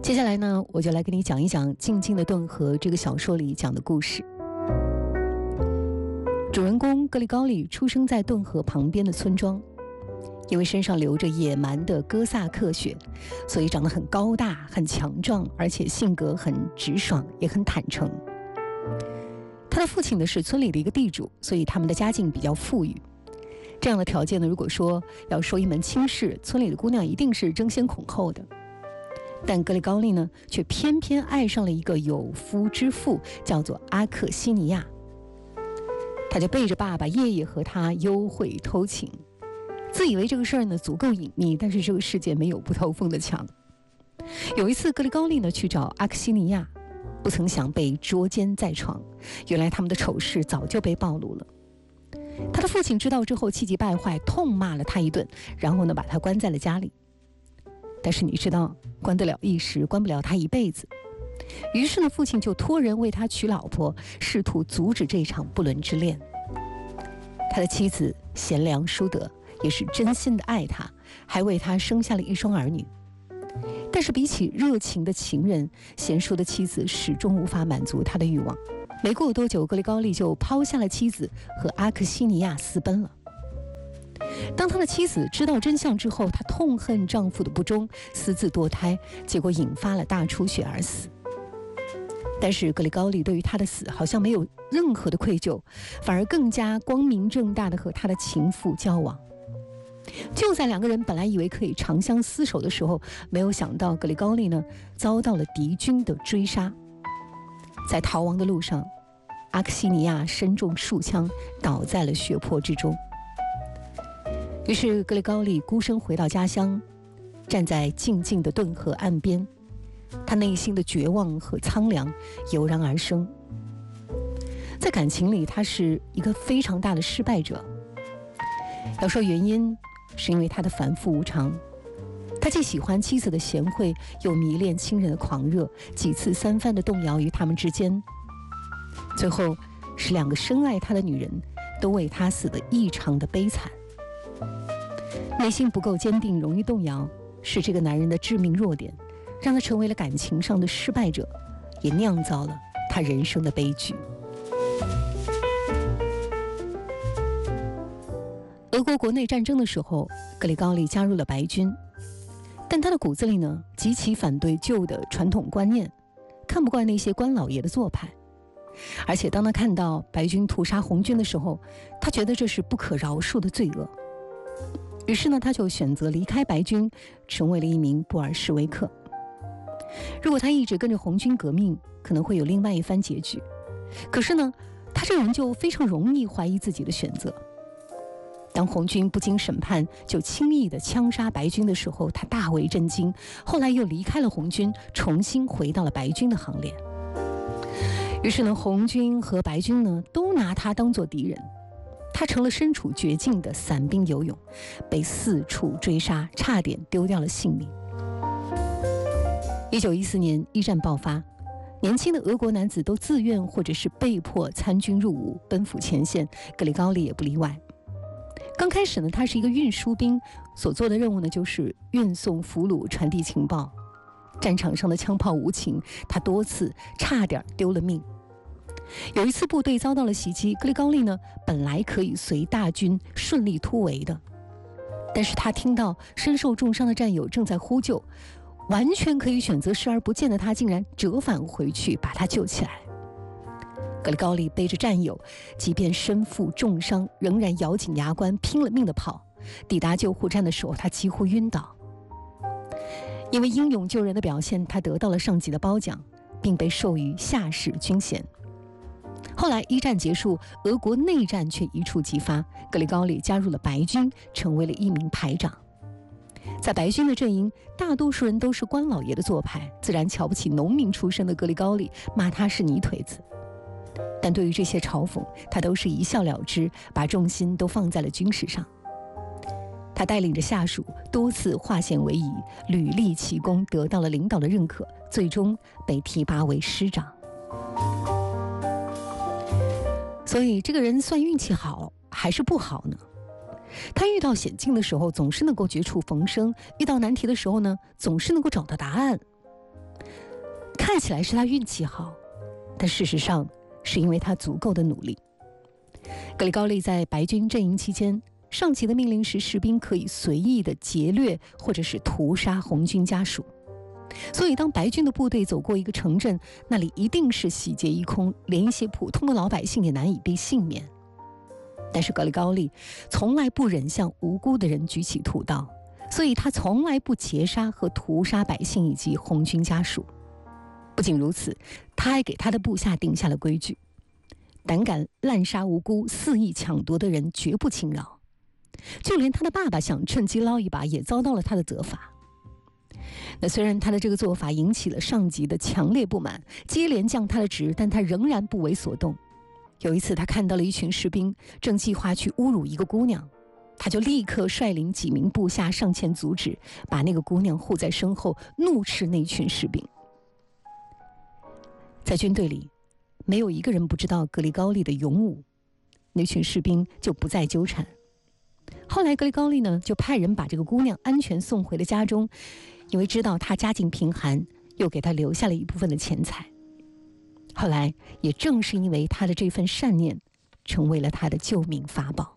接下来呢，我就来给你讲一讲《静静的顿河》这个小说里讲的故事。主人公格里高利出生在顿河旁边的村庄，因为身上流着野蛮的哥萨克血，所以长得很高大、很强壮，而且性格很直爽，也很坦诚。他的父亲呢是村里的一个地主，所以他们的家境比较富裕。这样的条件呢，如果说要说一门亲事，村里的姑娘一定是争先恐后的。但格里高利呢，却偏偏爱上了一个有夫之妇，叫做阿克西尼亚。他就背着爸爸、爷爷和他幽会偷情，自以为这个事儿呢足够隐秘，但是这个世界没有不透风的墙。有一次，格里高利呢去找阿克西尼亚，不曾想被捉奸在床。原来他们的丑事早就被暴露了。他的父亲知道之后气急败坏，痛骂了他一顿，然后呢把他关在了家里。但是你知道，关得了一时，关不了他一辈子。于是呢，父亲就托人为他娶老婆，试图阻止这场不伦之恋。他的妻子贤良淑德，也是真心的爱他，还为他生下了一双儿女。但是比起热情的情人，贤淑的妻子始终无法满足他的欲望。没过多久，格里高利就抛下了妻子，和阿克西尼亚私奔了。当他的妻子知道真相之后，她痛恨丈夫的不忠，私自堕胎，结果引发了大出血而死。但是格里高利对于他的死好像没有任何的愧疚，反而更加光明正大的和他的情妇交往。就在两个人本来以为可以长相厮守的时候，没有想到格里高利呢遭到了敌军的追杀。在逃亡的路上，阿克西尼亚身中数枪，倒在了血泊之中。于是格里高利孤身回到家乡，站在静静的顿河岸边，他内心的绝望和苍凉油然而生。在感情里，他是一个非常大的失败者。要说原因，是因为他的反复无常。他既喜欢妻子的贤惠，又迷恋亲人的狂热，几次三番的动摇于他们之间。最后是两个深爱他的女人都为他死得异常的悲惨。内心不够坚定，容易动摇，是这个男人的致命弱点，让他成为了感情上的失败者，也酿造了他人生的悲剧。俄国国内战争的时候，格里高利加入了白军，但他的骨子里呢，极其反对旧的传统观念，看不惯那些官老爷的做派。而且当他看到白军屠杀红军的时候，他觉得这是不可饶恕的罪恶。于是呢，他就选择离开白军，成为了一名布尔什维克。如果他一直跟着红军革命，可能会有另外一番结局。可是呢，他这个人就非常容易怀疑自己的选择。当红军不经审判就轻易地枪杀白军的时候，他大为震惊。后来又离开了红军，重新回到了白军的行列。于是呢，红军和白军呢都拿他当作敌人。他成了身处绝境的散兵游勇，被四处追杀，差点丢掉了性命。1914年，一战爆发，年轻的俄国男子都自愿或者是被迫参军入伍，奔赴前线，格里高利也不例外。刚开始呢，他是一个运输兵，所做的任务呢就是运送俘虏，传递情报。战场上的枪炮无情，他多次差点丢了命。有一次部队遭到了袭击，格里高利呢本来可以随大军顺利突围的，但是他听到身受重伤的战友正在呼救，完全可以选择视而不见的他竟然折返回去把他救起来。格里高利背着战友，即便身负重伤，仍然咬紧牙关拼了命地跑。抵达救护站的时候，他几乎晕倒。因为英勇救人的表现，他得到了上级的褒奖，并被授予下士军衔。后来一战结束，俄国内战却一触即发，格里高利加入了白军，成为了一名排长。在白军的阵营，大多数人都是官老爷的做派，自然瞧不起农民出身的格里高利，骂他是泥腿子。但对于这些嘲讽，他都是一笑了之，把重心都放在了军事上。他带领着下属多次化险为夷，屡立奇功，得到了领导的认可，最终被提拔为师长。所以这个人算运气好还是不好呢？他遇到险境的时候总是能够绝处逢生，遇到难题的时候呢总是能够找到答案。 看起来是他运气好，但事实上是因为他足够的努力。格里高利在白军阵营期间，上级的命令是士兵可以随意的劫掠或者是屠杀红军家属，所以当白军的部队走过一个城镇，那里一定是洗劫一空，连一些普通的老百姓也难以被幸免。但是格里高利从来不忍向无辜的人举起屠刀，所以他从来不劫杀和屠杀百姓以及红军家属。不仅如此，他还给他的部下定下了规矩：胆敢滥杀无辜、肆意抢夺的人绝不轻饶。就连他的爸爸想趁机捞一把，也遭到了他的责罚。那虽然他的这个做法引起了上级的强烈不满，接连降他的职，但他仍然不为所动。有一次，他看到了一群士兵正计划去侮辱一个姑娘，他就立刻率领几名部下上前阻止，把那个姑娘护在身后，怒斥那群士兵。在军队里，没有一个人不知道格里高利的勇武，那群士兵就不再纠缠。后来格里高利呢，就派人把这个姑娘安全送回了家中，因为知道她家境贫寒，又给她留下了一部分的钱财。后来也正是因为他的这份善念，成为了他的救命法宝。